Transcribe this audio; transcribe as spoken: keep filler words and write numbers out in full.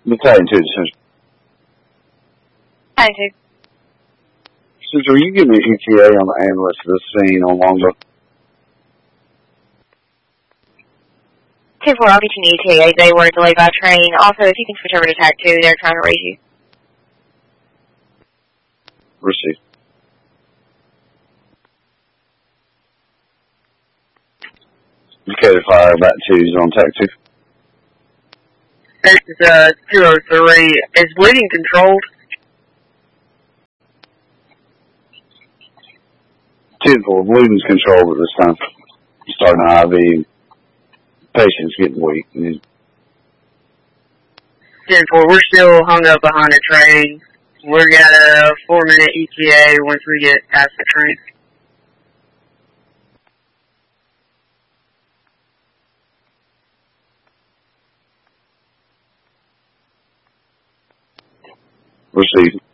Battalion two, Central. Battalion two. Central, you give me an E T A on the ambulance to the scene on Longbow. ten four, I'll get you an E T A. They were delayed by train. Also, if you can switch over to Tag two, they're trying to raise you. Received. Indicator fire, back two's on Tag two. This is uh, two oh three. Is bleeding controlled? ten four, bleeding's controlled at this time. Starting an I V. Patient's getting weak. ten four, we're still hung up behind a train. We're got a four minute E T A once we get past the train. Received.